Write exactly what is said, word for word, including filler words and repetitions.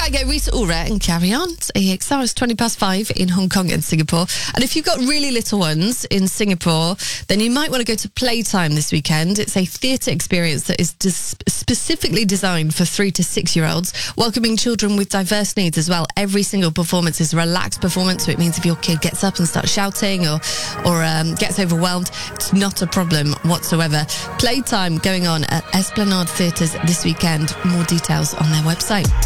right, go Rita Ora and carry on. It's A X R. It's twenty past five in Hong Kong and Singapore. And if you've got really little ones in Singapore, then you might want to go to Playtime this weekend. It's a theatre experience that is dis- specifically designed for three to six year olds, welcoming children with diverse needs as well. Every single performance is a relaxed performance, so it means if your kid gets up and starts shouting or, or um, gets overwhelmed, it's not a problem whatsoever. Playtime going on at Esplanade Theatres this weekend. More details on their website.